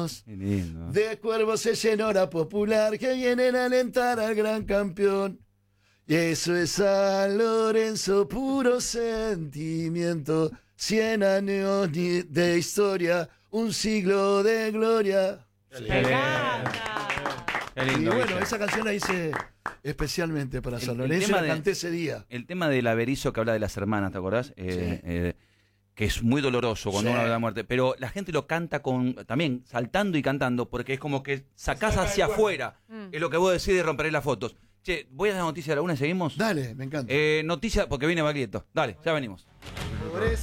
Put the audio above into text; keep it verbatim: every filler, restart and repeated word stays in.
años. Qué lindo. De cuervos se llenó la popular que vienen a alentar al gran campeón. Y eso es San Lorenzo, puro sentimiento. Cien años de historia, un siglo de gloria. Me encanta. Qué Y lindo, bueno, Guille. esa canción la hice especialmente para El- San el Lorenzo y tema la de- canté ese día. El tema del averizo que habla de las hermanas, ¿te acordás? Eh, Sí. eh, que es muy doloroso cuando Sí. uno habla de la muerte, pero la gente lo canta con también saltando y cantando, porque es como que sacás hacia afuera, Mm. es lo que vos decís de romper las fotos. Che, voy a dar noticia de la una y seguimos. Dale, me encanta. Eh, noticia, porque viene Baglietto. Dale, ya venimos. Pobreza.